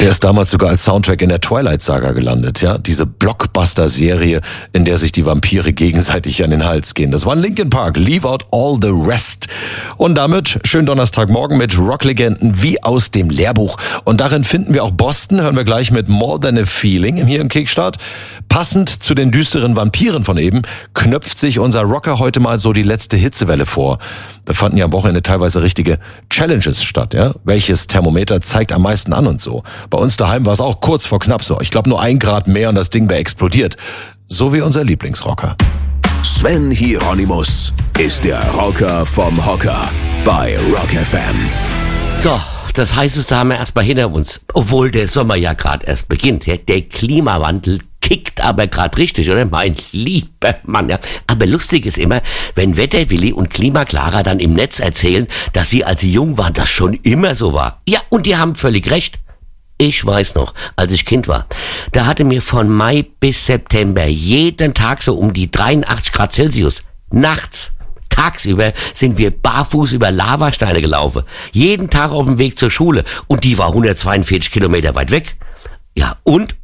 Der ist damals sogar als Soundtrack in der Twilight-Saga gelandet, ja. Diese Blockbuster-Serie, in der sich die Vampire gegenseitig an den Hals gehen. Das war Linkin Park, Leave Out All the Rest. Und damit schönen Donnerstagmorgen mit Rocklegenden wie aus dem Lehrbuch. Und darin finden wir auch Boston, hören wir gleich mit More Than a Feeling hier im Kickstart. Passend zu den düsteren Vampiren von eben knöpft sich unser Rocker heute mal so die letzte Hitzewelle vor. Da fanden ja am Wochenende teilweise richtige Challenges statt, ja. Welches Thermometer zeigt am meisten an und so. Bei uns daheim war es auch kurz vor knapp so. Ich glaube nur 1 Grad mehr und das Ding wäre explodiert. So wie unser Lieblingsrocker. Sven Hieronymus ist der Rocker vom Hocker bei Rock FM. So, das Heißeste haben wir erstmal hinter uns. Obwohl der Sommer ja gerade erst beginnt. Der Klimawandel kickt aber gerade richtig, oder? Mein lieber Mann, ja. Aber lustig ist immer, wenn Wetterwilli und Klimaklara dann im Netz erzählen, dass sie, als sie jung waren, das schon immer so war. Ja, und die haben völlig recht. Ich weiß noch, als ich Kind war, da hatte mir von Mai bis September jeden Tag so um die 83 Grad Celsius. Nachts, tagsüber sind wir barfuß über Lavasteine gelaufen. Jeden Tag auf dem Weg zur Schule. Und die war 142 Kilometer weit weg. Ja, und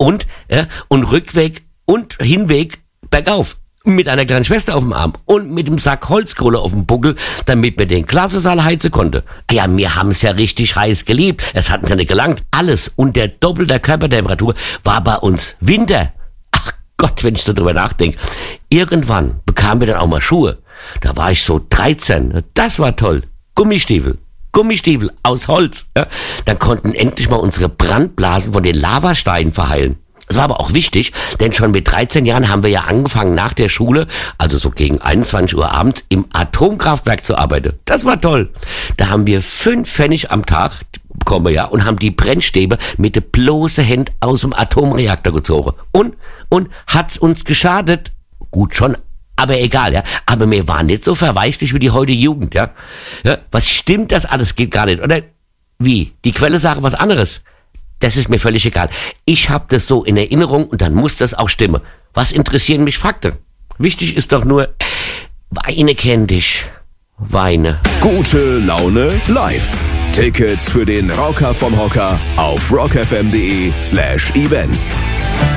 Rückweg und Hinweg bergauf. Mit einer kleinen Schwester auf dem Arm und mit dem Sack Holzkohle auf dem Buckel, damit wir den Klassensaal heizen konnte. Ja, wir haben es ja richtig heiß geliebt. Es hat uns ja nicht gelangt. Alles unter doppelter Körpertemperatur war bei uns Winter. Ach Gott, wenn ich so drüber nachdenke. Irgendwann bekamen wir dann auch mal Schuhe. Da war ich so 13. Das war toll. Gummistiefel aus Holz. Ja. Dann konnten endlich mal unsere Brandblasen von den Lavasteinen verheilen. Das war aber auch wichtig, denn schon mit 13 Jahren haben wir ja angefangen, nach der Schule, also so gegen 21 Uhr abends, im Atomkraftwerk zu arbeiten. Das war toll. Da haben wir 5 Pfennig am Tag bekommen, ja, und haben die Brennstäbe mit der bloßen Hand aus dem Atomreaktor gezogen. Und hat's uns geschadet? Gut schon, aber egal, ja. Aber wir waren nicht so verweichlich wie die heutige Jugend, ja. Was stimmt das alles? Geht gar nicht, oder? Wie? Die Quelle sagt was anderes. Das ist mir völlig egal. Ich habe das so in Erinnerung und dann muss das auch stimmen. Was interessieren mich Fakten? Wichtig ist doch nur, Weine kenn dich. Weine. Gute Laune live. Tickets für den Rocker vom Hocker auf rockfm.de/events.